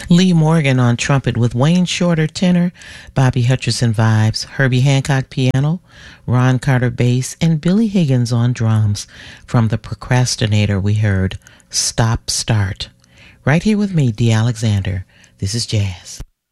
Lee Morgan on trumpet with Wayne Shorter tenor, Bobby Hutcherson vibes, Herbie Hancock piano, Ron Carter bass, and Billy Higgins on drums. From The Procrastinator we heard Stop Start. Right here with me, Dee Alexander. This is Jazz.